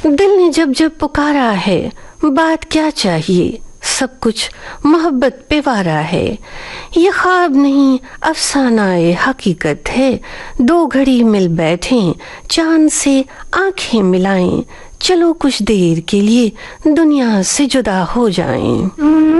दिल ने जब जब पुकारा है, बात क्या चाहिए, सब कुछ मोहब्बत पे वारा है। ये ख्वाब नहीं अफसाना ए हकीकत है, दो घड़ी मिल बैठे चांद से आंखें मिलाएं, चलो कुछ देर के लिए दुनिया से जुदा हो जाएं।